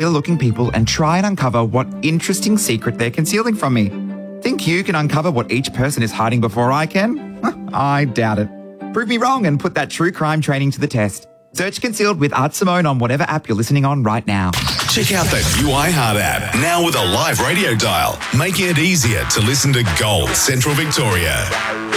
peculiar-looking people and try and uncover what interesting secret they're concealing from me. Think you can uncover what each person is hiding before I can? I doubt it. Prove me wrong and put that true crime training to the test. Search Concealed with Art Simone on whatever app you're listening on right now. Check out that new iHeart app, now with a live radio dial, making it easier to listen to Gold Central Victoria.